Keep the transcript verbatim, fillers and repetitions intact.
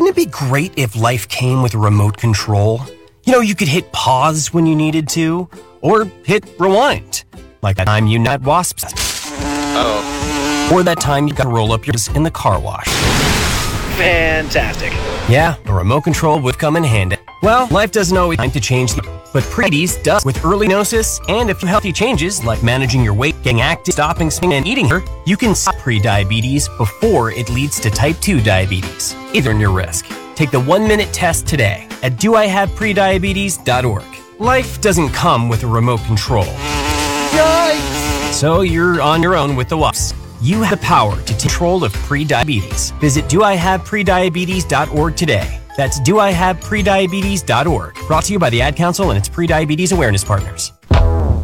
Wouldn't it be great if life came with a remote control? You know, you could hit pause when you needed to, or hit rewind, like that time you nut wasps. Uh-oh. Or that time you got to roll up yours in the car wash. Fantastic. Yeah, a remote control would come in handy. Well, life doesn't always have time to change, but pre-diabetes does. With early diagnosis and a few healthy changes like managing your weight, getting active, stopping smoking, and eating her, you can stop pre-diabetes before it leads to type two diabetes. Either in your risk. Take the one-minute test today at do I have prediabetes dot org. Life doesn't come with a remote control. Yikes! So you're on your own with the W A P S. You have the power to take control of pre-diabetes. Visit do I have prediabetes dot org today. That's do I have prediabetes dot org. Brought to you by the Ad Council and its pre-diabetes awareness partners.